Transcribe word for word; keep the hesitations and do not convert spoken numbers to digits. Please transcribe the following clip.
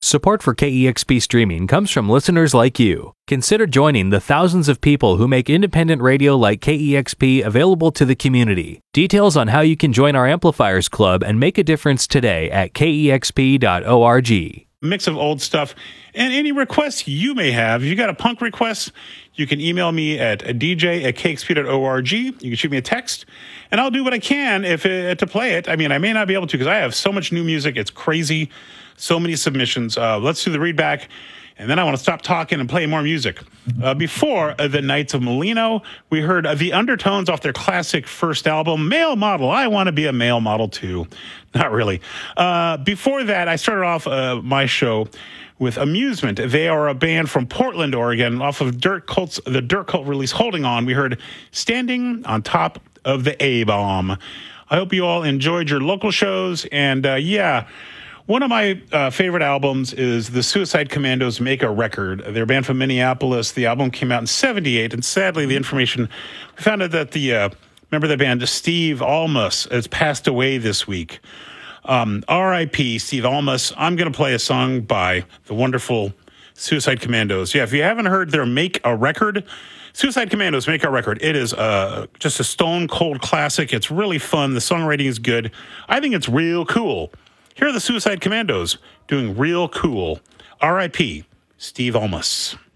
Support for K E X P streaming comes from listeners like you. Consider joining the thousands of people who make independent radio like K E X P available to the community. Details on how you can join our Amplifiers Club and make a difference today at K E X P dot org. Mix of old stuff and any requests you may have. If you got a punk request, you can email me at d j at k x p dot org. You can shoot me a text, and I'll do what I can if it, to play it. I mean, I may not be able to because I have so much new music. It's crazy. So many submissions. Uh, let's do the read back, and then I want to stop talking and play more music. Uh, before uh, the Knights of Molino, we heard uh, the Undertones off their classic first album, Male Model. I want to be a male model too. Not really. Uh, before that, I started off uh, my show with Amusement. They are a band from Portland, Oregon, off of Dirt Cult's, the Dirt Cult release, Holding On. We heard Standing on Top of the A-Bomb. I hope you all enjoyed your local shows, and uh, yeah, one of my uh, favorite albums is the Suicide Commandos Make a Record. They're a band from Minneapolis. The album came out in seventy-eight, and sadly, the information, we found out that the, uh, remember the band, Steve Almus, has passed away this week. Um, R I P Steve Almus. I'm going to play a song by the wonderful Suicide Commandos. Yeah, if you haven't heard their Make a Record, Suicide Commandos Make a Record. It is uh, just a stone cold classic. It's really fun. The songwriting is good. I think it's real cool. Here are the Suicide Commandos doing real cool. R I P Steve Almus.